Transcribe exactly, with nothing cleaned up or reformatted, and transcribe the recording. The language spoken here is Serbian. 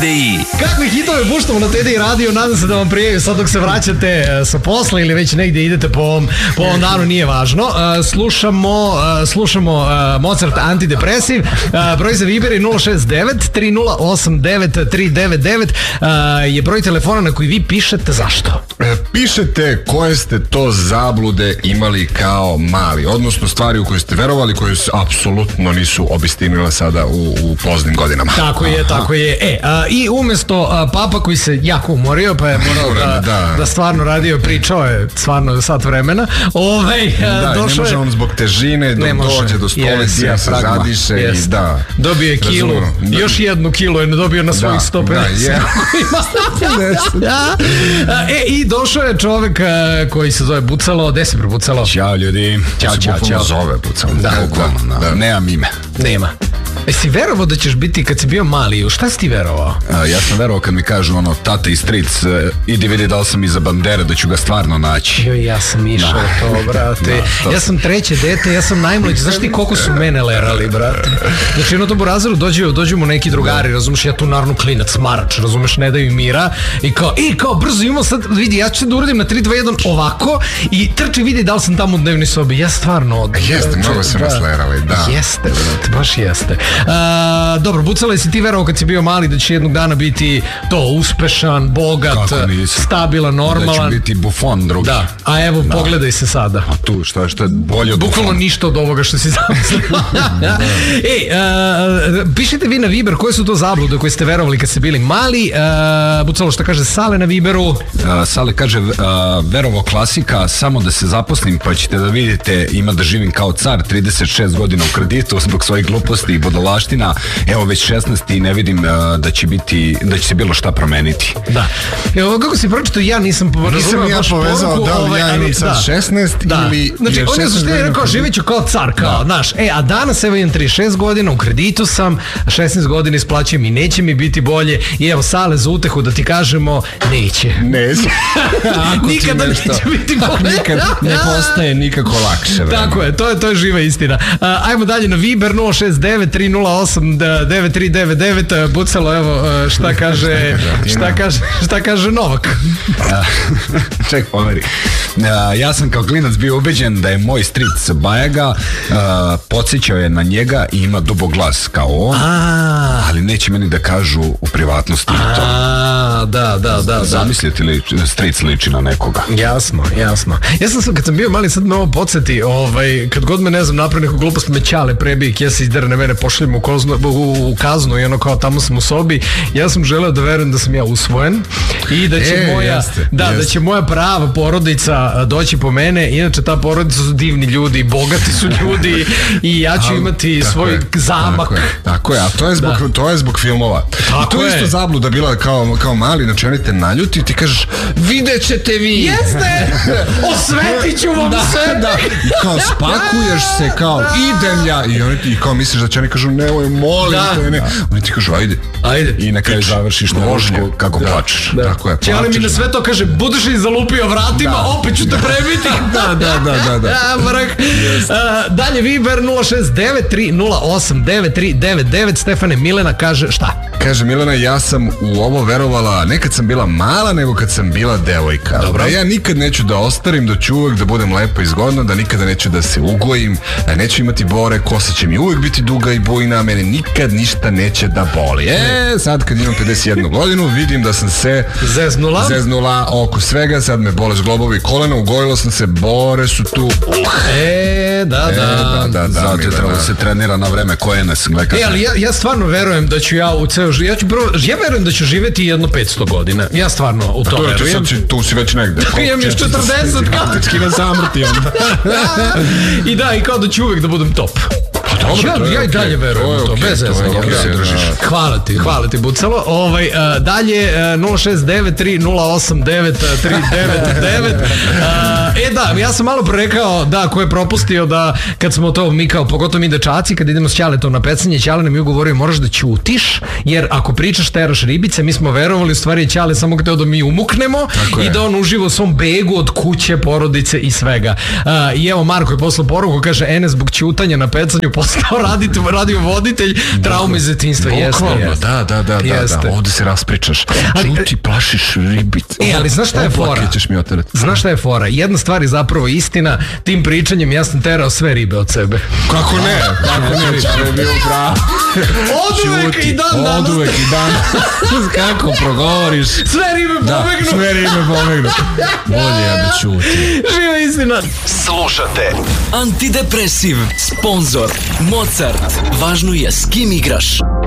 D I. Kakve hitove puštamo na T D I radio, nadam se da vam prijaju sad dok se vraćate sa posla ili već negdje idete po ovom, po ovom danu, nije važno. Slušamo, slušamo Mozart antidepresiv, broj za Viber je nula šest devet tri nula osam devet tri devet devet, je broj telefona na koji vi pišete zašto? Pišete koje ste to zablude imali kao mali, odnosno stvari u koje ste verovali, koje se apsolutno nisu obistinile sada u, u poznim godinama. Tako je, tako je. E, a, i umjesto a, papa koji se jako umorio, pa je morao da, da. da stvarno radio, pričao je stvarno sat vremena. Ovaj, da, došao ne može je... on zbog težine, do dođe do stolici, ja se zadiše yes. i da. Dobio je kilu, da. još jednu kilu je dobio na svojih sto pedeset. Da, da, e, i došao je čovjek koji se zove Bucalo. Gde se prebucalo? Ćao ljudi. Ćao, ćao, ćao. Zove Bucalo. Da, da, da. Nemam ime. Nema. E si verovao da ćeš biti kad si bio mali? U šta si ti verovao? A, ja sam verovao kad mi kažu ono, tata i stric, e, idi vidi da li sam iza bandere, da ću ga stvarno naći. Joj, ja sam išao da. to, brate. Da, to... Ja sam treće dete, ja sam najmlađi. Znaš ti koliko su mene lerali, brate? Znači, jedno to u razredu dođu, dođu mu neki drugari, razumeš, ja tu naravno klinac, marač, razumeš, ne daju imira. I kao, i kao, brzo imamo sad, vidi, ja ću se da uradim na tri dva jedan ovako i trči vidi da li sam tamo u dnevnoj sobi. Ja stvarno... Jeste, mnogo se nas lerali, da. Jeste, brate, baš jeste. Uh, dobro, Bucalo, jesi ti verovao kad si bio mali da će jednog dana biti to uspešan, bogat, stabilan, normalan? Da će biti bufon drugi. Da, a evo, da. Pogledaj se sada. A tu, što je, što je bolje od bukvalno bufon. Ništa od ovoga što si zamislio. Ej, uh, pišite vi na Viber koje su to zablude koje ste verovali kad ste bili mali. Uh, Bucalo, šta kaže Sale na Viberu? Uh, Sale kaže, uh, verovo klasika, samo da se zaposlim pa ćete da vidite, ima da živim kao car, trideset šest godina u kreditu zbog svojih gluposti i bodolaština. Evo već šesnaest i ne vidim uh, da će biti, da će se bilo šta promeniti. Da. Evo, kako si pročito, ja nisam nisam ja povezao da li ja imam sad šesnaest da. ili... Znači, on je zašto je rekao, živjet ću kao car, kao, da. Naš. E, a danas evo imam trideset šest godina, u kreditu sam, šesnaest godina isplaćujem i neće mi biti bolje. I evo, Sale, za utehu da ti kažemo, neće. Neće. Nikada neće biti bolje. Nikad ne postaje nikako lakše. Vreme. Tako je, to je, to je živa istina. Uh, ajmo dalje na Viber nula šest devet tri nula osam devet tri devet devet. Bucalo, evo, šta kaže, šta kaže, šta kaže Novak? Ček, pomeri. Ja sam kao klinac bio ubeđen da je moj stric Bajaga, podsjećao je na njega i ima dubok glas kao on, ali neće meni da kažu u privatnosti to. Da, da, da. Zamislite li stric liči na nekoga? Jasno, jasno. Ja sam sad, kad sam bio mali, sad me ovo podsjeti, ovaj, kad god me, ne znam, napravi neku glupost, me Ćale prebije, kjese izderne mene, pošli mu u, u kaznu i ono kao tamo sam u sobi, ja sam želeo da verujem da sam ja usvojen i da će e, moja jeste, da, jeste. da će moja prava porodica doći po mene. Inače ta porodica su divni ljudi, bogati su ljudi i ja ću imati tako svoj je, zamak. Tako je, tako je, a to je zbog, to je zbog filmova. Tako I to je isto zabluda bila kao, kao mali, znači oni te naljuti i ti kažeš, vidjet ćete vi. Jeste! Osvetit ću vam da, sve! Da. I kao spakuješ se, kao idem ja. I oni ti kao misliš da će oni kažu, nemoj, molim te, ne. Oni ti kažu, ajde. Ajde. I na kraju završiš na vožnju kako da, plačeš. Da. Tako je, Ćale mi na sve to kaže, budeš li zalupio vratima, da. Opet ću te prebiti. Da, da, da, da, da. Ja, yes. uh, dalje Viber nula šest devet tri nula osam devet tri devet devet. Stefane, Milena kaže šta? Kaže Milena, ja sam u ovo verovala ne kad sam bila mala, nego kad sam bila devojka. Dobro. Da ja nikad neću da ostarim, da ću uvek da budem lepo i zgodno, da nikada neću da se ugojim, da neću imati bore, kosa će mi uvek biti duga i bujna, a mene nikad ništa neće da boli. E, sad kad imam pedeset jednu godinu, vidim da sam se zeznula, zeznula oko svega, sad me bole zglobovi kolena, ugojila sam se, bore su tu. E, da, da. E, da, da, da. Zato je trebalo se trenira na vreme koje nas gleda. E, ali ja, ja stvarno verujem da ću ja u ceo život, ja ću prvo, ja verujem da ću živjeti jedno petsto godina. Ja stvarno u to verujem. Sad, tu si već negde. Imam još četrdeset Praktički na zamrti onda. I da, i kao da ću uvek da budem top. Dobro, ja, ja i dalje verujem u to, bez ezanja. Hvala ti, hvala ti Bucalo. Ovaj, uh, dalje uh, nula šest devet tri nula osam devet tri devet devet. Uh, e da, ja sam malo prerekao da, ko je propustio da kad smo to mi kao, pogotovo mi dečaci, kad idemo s Ćaletom na pecanje, Ćale nam je govorio moraš da ćutiš, jer ako pričaš teraš ribice, mi smo verovali, u stvari je Ćale samo hteo da mi umuknemo i da on uživa u svom begu od kuće, porodice i svega. Uh, I evo Marko je poslao poruku, kaže Ene zbog ćutanja na pecanju posle postao radite, radio voditelj, traume iz detinjstva. Bukvalno, da, da, da, da, da, ovde se raspričaš. Čuti, plašiš ribice. E, ali znaš šta je fora? Znaš šta je fora? Jedna stvar je zapravo istina, tim pričanjem ja sam terao sve ribe od sebe. Kako ne? Kako ne? Čar je bio pravo. Oduvek i dan danas. Oduvek i dan. Kako progovoriš? Sve ribe pobegnu. Sve ribe pobegnu. Bolje ja da čuti. Živa istina. Slušate Antidepresiv, sponzor Mozart. Važno je s kim igraš.